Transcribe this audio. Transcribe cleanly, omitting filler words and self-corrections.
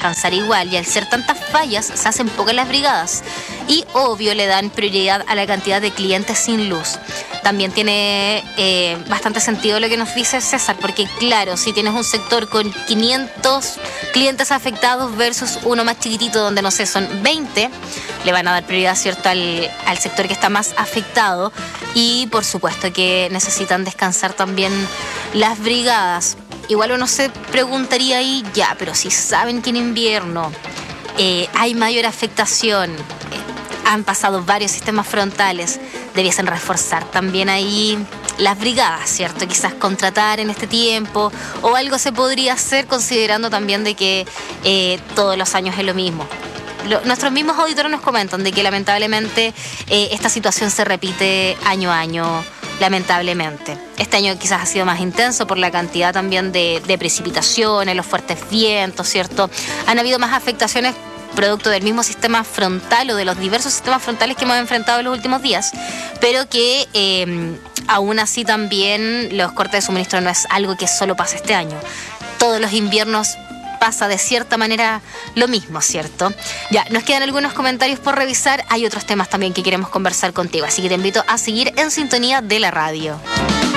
descansar igual, y al ser tantas fallas se hacen pocas las brigadas y obvio le dan prioridad a la cantidad de clientes sin luz. También tiene bastante sentido lo que nos dice César, porque claro, si tienes un sector con 500 clientes afectados versus uno más chiquitito donde no sé, son 20, le van a dar prioridad, ¿cierto?, al sector que está más afectado, y por supuesto que necesitan descansar también las brigadas. Igual uno se preguntaría ahí, ya, pero si saben que en invierno hay mayor afectación, han pasado varios sistemas frontales, debiesen reforzar también ahí las brigadas, ¿cierto? Quizás contratar en este tiempo, o algo se podría hacer considerando también de que todos los años es lo mismo. Nuestros mismos auditores nos comentan de que lamentablemente esta situación se repite año a año, lamentablemente. Este año quizás ha sido más intenso por la cantidad también de precipitaciones, los fuertes vientos, ¿cierto? Han habido más afectaciones producto del mismo sistema frontal o de los diversos sistemas frontales que hemos enfrentado en los últimos días, pero que aún así también los cortes de suministro no es algo que solo pasa este año. Todos los inviernos pasa de cierta manera lo mismo, ¿cierto? Ya, nos quedan algunos comentarios por revisar, hay otros temas también que queremos conversar contigo, así que te invito a seguir en sintonía de la radio.